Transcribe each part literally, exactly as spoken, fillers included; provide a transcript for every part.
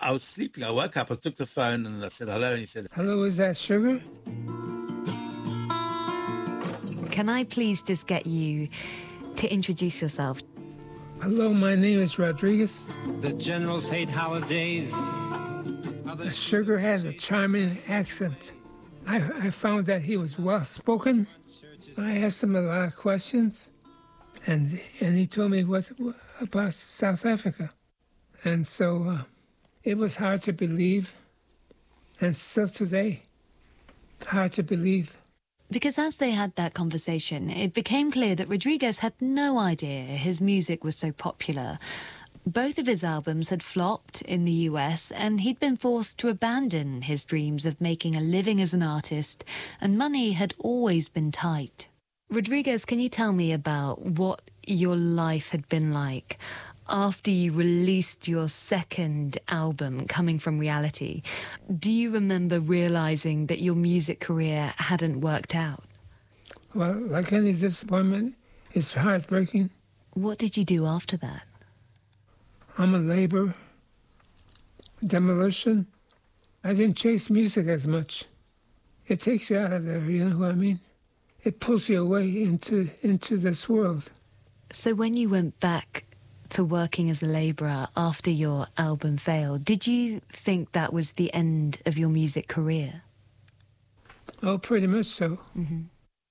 I was sleeping. I woke up, I took the phone and I said hello, and he said, "Hello, is that Sugar?" Can I please just get you to introduce yourself? Hello, my name is Rodriguez. The generals hate holidays. Sugar has a charming accent. I, I found that he was well-spoken. I asked him a lot of questions, and and he told me what about South Africa. And so uh, it was hard to believe, and still today, hard to believe. Because as they had that conversation, it became clear that Rodriguez had no idea his music was so popular. Both of his albums had flopped in the U S, and he'd been forced to abandon his dreams of making a living as an artist, and money had always been tight. Rodriguez, can you tell me about what your life had been like after you released your second album, Coming From Reality? Do you remember realising that your music career hadn't worked out? Well, like any disappointment, it's heartbreaking. What did you do after that? I'm a labor, demolition. I didn't chase music as much. It takes you out of there, you know what I mean? It pulls you away into into this world. So when you went back to working as a labourer after your album failed, did you think that was the end of your music career? Oh, pretty much so. Mm-hmm.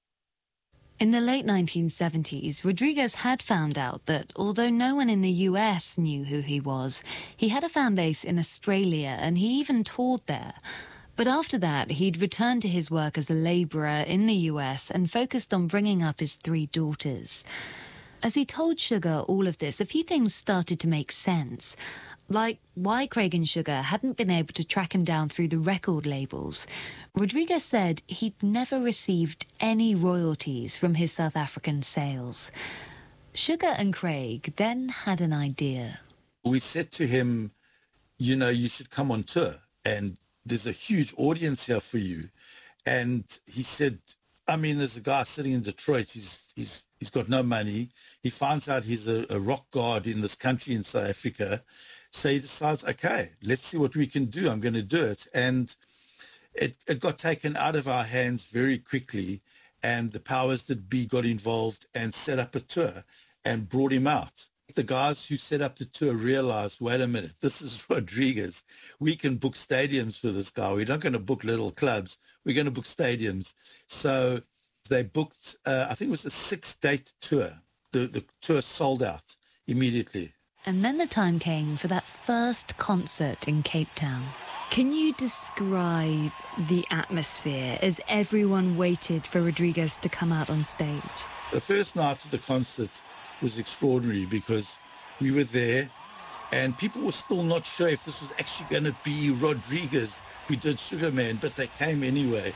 In the late nineteen seventies, Rodriguez had found out that although no one in the U S knew who he was, he had a fan base in Australia, and he even toured there. But after that, he'd returned to his work as a labourer in the U S and focused on bringing up his three daughters. As he told Sugar all of this, a few things started to make sense, like why Craig and Sugar hadn't been able to track him down through the record labels. Rodriguez said he'd never received any royalties from his South African sales. Sugar and Craig then had an idea. We said to him, you know, you should come on tour, and there's a huge audience here for you. And he said, I mean, there's a guy sitting in Detroit, he's he's he's got no money. He finds out he's a, a rock god in this country in South Africa. So he decides, okay, let's see what we can do. I'm going to do it. And it, it got taken out of our hands very quickly. And the powers that be got involved and set up a tour and brought him out. The guys who set up the tour realized, wait a minute, this is Rodriguez. We can book stadiums for this guy. We're not going to book little clubs. We're going to book stadiums. So they booked, uh, I think it was a six-date tour. The, the tour sold out immediately. And then the time came for that first concert in Cape Town. Can you describe the atmosphere as everyone waited for Rodriguez to come out on stage? The first night of the concert was extraordinary because we were there and people were still not sure if this was actually going to be Rodriguez who did Sugar Man, but they came anyway.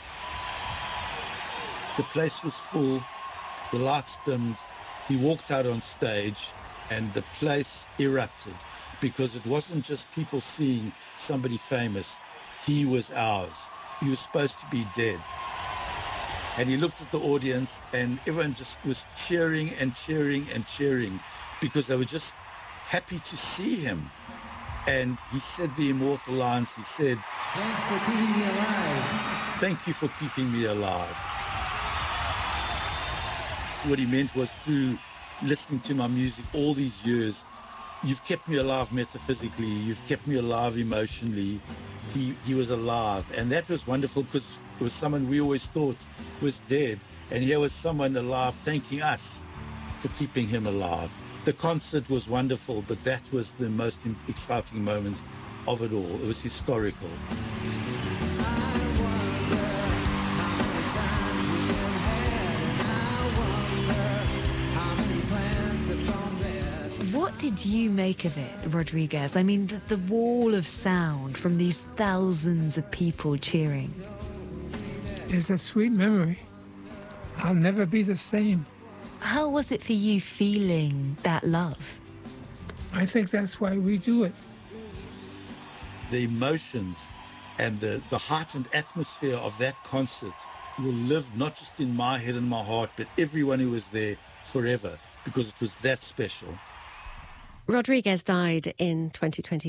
The place was full, the lights dimmed, he walked out on stage and the place erupted because it wasn't just people seeing somebody famous. He was ours. He was supposed to be dead. And he looked at the audience and everyone just was cheering and cheering and cheering because they were just happy to see him. And he said the immortal lines. He said, "Thanks for keeping me alive." Thank you for keeping me alive. What he meant was through listening to my music all these years, you've kept me alive metaphysically, you've kept me alive emotionally. He, he was alive, and that was wonderful because it was someone we always thought was dead, and here was someone alive thanking us for keeping him alive. The concert was wonderful, but that was the most exciting moment of it all. It was historical. What did you make of it, Rodriguez? I mean, the, the wall of sound from these thousands of people cheering. It's a sweet memory. I'll never be the same. How was it for you feeling that love? I think that's why we do it. The emotions and the, the heightened atmosphere of that concert will live not just in my head and my heart, but everyone who was there forever, because it was that special. Rodriguez died in twenty twenty.